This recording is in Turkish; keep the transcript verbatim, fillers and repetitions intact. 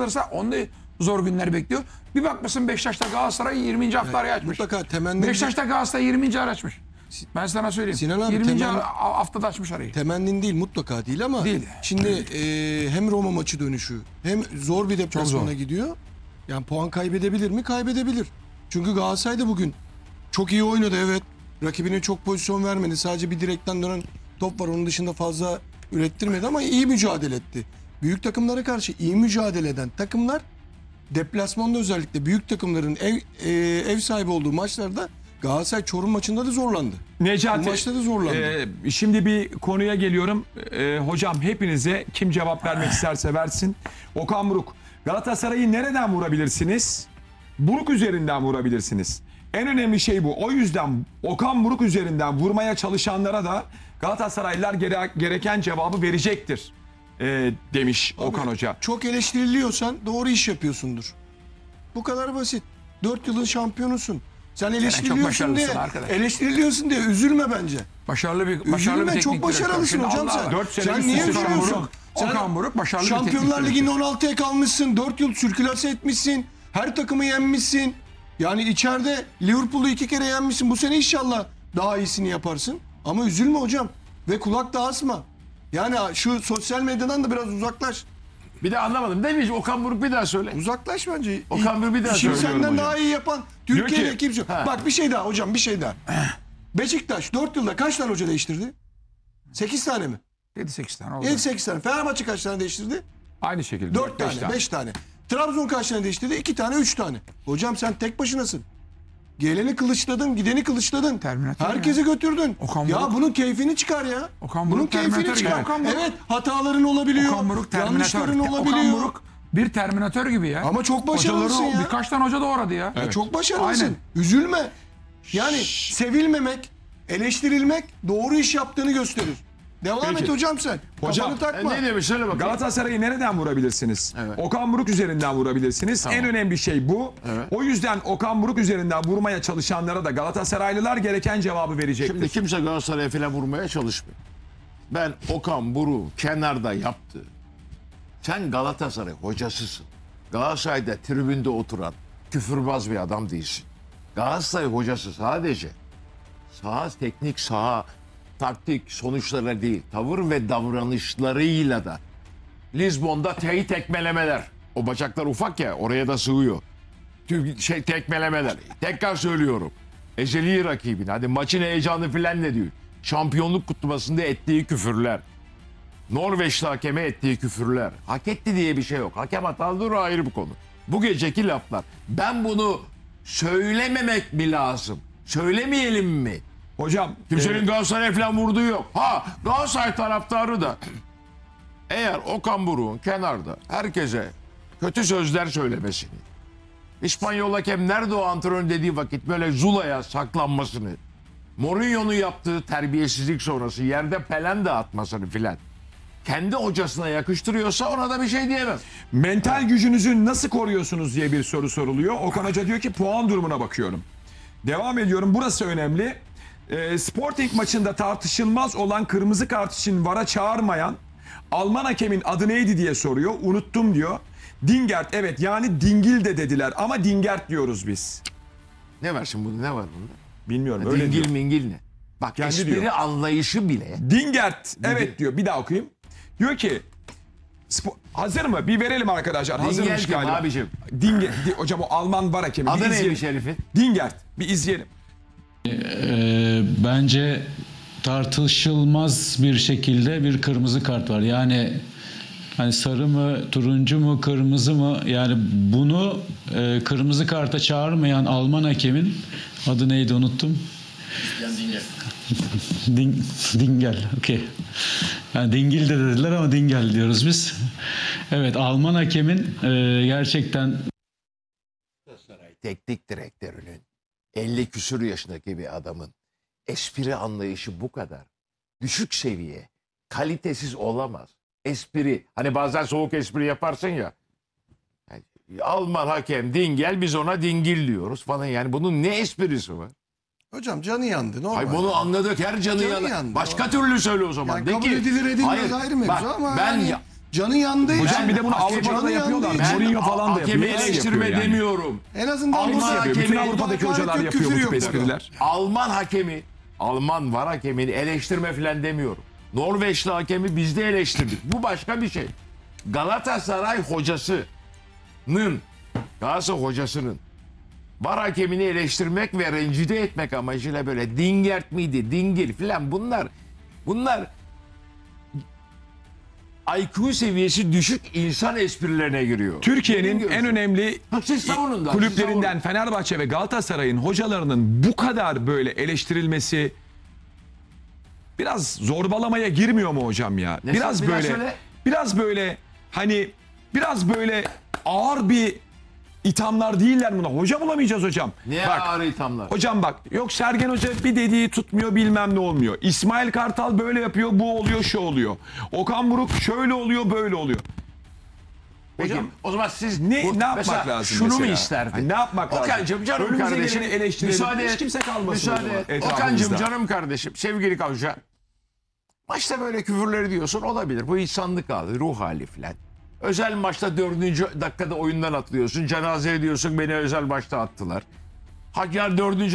kalırsa onu da zor günler bekliyor. Bir bakmışsın Beşiktaş'ta Galatasaray yirminci hafta arayı açmış. Mutlaka temenni... Beşiktaş'ta Galatasaray yirminci arayı açmış. Ben sana söyleyeyim. Sinan abi, yirminci temen- haftada açmış arayı. Temennin değil, mutlaka değil ama Değil. şimdi e, hem Roma maçı dönüşü hem zor bir deplasmana gidiyor. Yani puan kaybedebilir mi? Kaybedebilir. Çünkü Galatasaray da bugün çok iyi oynadı, evet. Rakibine çok pozisyon vermedi. Sadece bir direkten dönen top var. Onun dışında fazla ürettirmedi ama iyi mücadele etti. Büyük takımlara karşı iyi mücadele eden takımlar deplasmanda, özellikle büyük takımların ev, e, ev sahibi olduğu maçlarda, Galatasaray Çorum maçında da zorlandı. Necati, Bu maçta da zorlandı. e, şimdi bir konuya geliyorum. E, hocam hepinize kim cevap vermek isterse versin. Okan Buruk, Galatasaray'ı nereden vurabilirsiniz? Buruk üzerinden vurabilirsiniz. En önemli şey bu. O yüzden Okan Buruk üzerinden vurmaya çalışanlara da Galatasaraylılar gere- gereken cevabı verecektir e, demiş Abi, Okan Hoca. Çok eleştiriliyorsan doğru iş yapıyorsundur. Bu kadar basit. Dört yılın şampiyonusun. Sen eleştiriliyorsun başarılısın diye, arkadaş. eleştiriliyorsun diye üzülme bence. Başarılı bir başarılı Üzülme, bir çok teknik direktör. başarılısın Şimdi hocam Allah sen. Allah. Dört sene Sen üst niye üste üzülüyorsun? Şampiyonlar- Sen Okan Buruk başarılı bir teknik Şampiyonlar direktör. Ligi'nde on altıya kalmışsın. dört yıl sirkülase etmişsin. Her takımı yenmişsin. Yani içeride Liverpool'u iki kere yenmişsin. Bu sene inşallah daha iyisini yaparsın. Ama üzülme hocam. Ve kulak da asma. Yani şu sosyal medyadan da biraz uzaklaş. Bir de anlamadım. Ne diyeceğim? Okan Buruk bir daha söyle. Uzaklaş bence. Okan Buruk bir daha İşini söylüyorum senden hocam. daha iyi yapan Diyor Türkiye'de ki- kimse yok. Ha. Bak bir şey daha hocam, bir şey daha. Beşiktaş dört yılda kaç tane hoca değiştirdi? sekiz tane mi? yedi sekiz tane oldu. yedi sekiz tane. Fenerbahçe kaç tane değiştirdi? Aynı şekilde. dört beş tane, beş tane. Trabzon kaç tane değiştirdi? iki tane, üç tane. Hocam sen tek başınasın. Geleni kılıçladın, gideni kılıçladın. Terminatör Herkesi götürdün. Okan ya Buruk- bunun keyfini çıkar ya. Okan bunun Buruk keyfini terminatör çıkar. gibi. Okan Buruk- Evet, hataların olabiliyor. Okan Buruk terminatör. Yanlışların olabiliyor. Okan Buruk bir terminatör gibi ya. Ama çok başarılısın Hocaları, ya. Birkaç tane hoca doğradı ya. Ya çok başarılısın. Aynen. Üzülme. Yani sevilmemek, eleştirilmek doğru iş yaptığını gösterir. Devam Peki. et hocam sen. Hocam, Kafanı takma. E, ne demiş? Söyle bakayım. Galatasaray'ı nereden vurabilirsiniz? Evet. Okan Buruk üzerinden vurabilirsiniz. En önemli şey bu. Evet. O yüzden Okan Buruk üzerinden vurmaya çalışanlara da Galatasaraylılar gereken cevabı verecektir. Şimdi kimse Galatasaray'a falan vurmaya çalışmıyor. Ben Okan Buruk'u kenarda yaptı. Sen Galatasaray hocasısın. Galatasaray'da tribünde oturan küfürbaz bir adam değilsin. Galatasaray hocası sadece saha, teknik saha, taktik sonuçlara değil, tavır ve davranışlarıyla da Lizbon'da teyi tekmelemeler. O bacaklar ufak ya, oraya da sığıyor. Tüm şey tekmelemeler. Tekrar söylüyorum. Ezeli rakibin. Hadi maçın heyecanı filan ne diyor? Şampiyonluk kutlamasında ettiği küfürler. Norveçli hakeme ettiği küfürler. Hak etti diye bir şey yok. Hakem hatalıdır, o ayrı bir konu. Bu geceki laflar. Ben bunu söylememek mi lazım? Söylemeyelim mi? Hocam Kimsenin e, Galatasaray falan vurduğu yok. Ha, Galatasaray taraftarı da eğer Okan Buruk'un kenarda herkese kötü sözler söylemesini, İspanyol hakem nerede o antrenör dediği vakit böyle Zula'ya saklanmasını, Mourinho'nun yaptığı terbiyesizlik sonrası yerde pelende atmasını filan kendi hocasına yakıştırıyorsa ona da bir şey diyemem. mental gücünüzü nasıl koruyorsunuz diye bir soru soruluyor. Okan Hoca diyor ki puan durumuna bakıyorum. Devam ediyorum. Burası önemli. E, Sporting maçında tartışılmaz olan kırmızı kart için VAR'a çağırmayan Alman hakemin adı neydi diye soruyor. Unuttum diyor. Dingert, evet, yani Dingil de dediler ama Dingert diyoruz biz. Ne var şimdi bunda, ne var bunda? Bilmiyorum, öyle Dingil diyor. mingil ne? Bak Kendi espri diyor. anlayışı bile. Dingert, evet diyor. Bir daha okuyayım. Diyor ki spo- hazır mı? Bir verelim arkadaşlar. Hazırmış Dingel kim galiba. abicim? Dingert, di- hocam o Alman VAR hakemi. Bir Adı izleyelim. neymiş herifin? Dingert. Bir izleyelim. Ee, bence tartışılmaz bir şekilde bir kırmızı kart var. Yani hani sarı mı, turuncu mu, kırmızı mı? Yani bunu e, kırmızı karta çağırmayan Alman hakemin adı neydi unuttum. Ding, Dingel. Okey. Yani Dingil de dediler ama Dingel diyoruz biz. Evet, Alman hakemin e, gerçekten Teknik direktörünün elli küsur yaşındaki bir adamın espri anlayışı bu kadar düşük seviye, kalitesiz olamaz. Espri, hani bazen soğuk espri yaparsın ya. Yani Alman hakem dingel, biz ona dingil diyoruz falan. Yani bunun ne esprisi var? Hocam canı yandı. Normal. Ay bunu anladık, her canı Canı yanı. yandı. Başka türlü söyle o zaman. Yani De kabul ki, edilir edilmez hayır, ayrı mevzu bak, ama ben yani ya- Canın yandığı Hocam için- bir de bunu Canın Avrupa'da da yapıyorlar. yandığı için- Mourinho falan da yapıyor. Hakemi Hepsi eleştirme yapıyor yani. demiyorum. En azından Alman burada Yapıyor. Bütün hakemi- Avrupa'daki burada hocalar hakaret yok, yapıyor bu küfür tip yok burada. espriler. Alman hakemi, Alman var hakemini eleştirme falan demiyorum. Norveçli hakemi biz de eleştirdik. Bu başka bir şey. Galatasaray hocasının, Galatasaray hocasının var hakemini eleştirmek ve rencide etmek amacıyla böyle dingert miydi, dingil falan bunlar bunlar I Q seviyesi düşük insan esprilerine giriyor. Türkiye'nin Benim en gözüm. önemli Ha, siz savunun da, siz kulüplerinden savunun. Fenerbahçe ve Galatasaray'ın hocalarının bu kadar böyle eleştirilmesi biraz zorbalamaya girmiyor mu hocam ya? Ne biraz sen- bir daha böyle söyle. biraz böyle hani biraz böyle ağır bir ithamlar değiller mi buna? Hoca bulamayacağız hocam. Ne Bak, ağır ithamlar. hocam bak yok Sergen Hoca bir dediği tutmuyor bilmem ne olmuyor. İsmail Kartal böyle yapıyor bu oluyor şu oluyor. Okan Buruk şöyle oluyor böyle oluyor. Peki, Hocam, o zaman siz Ne, bu- ne yapmak mesela lazım şunu mesela? mu isterdin? Hani ne yapmak lazım? Okan'cığım canım Önümüze kardeşim. geleni eleştirelim. Müsaade Hiç et. kimse kalmasın o Müsaade zaman et. etrafımızda. Okan'cığım canım kardeşim. Sevgili Kavca. Maçta böyle küfürleri diyorsun olabilir. Bu insanlık hali, ruh hali filan. Özel maçta dördüncü dakikada oyundan atlıyorsun. Cenaze ediyorsun beni özel maçta attılar. Hakem dördüncü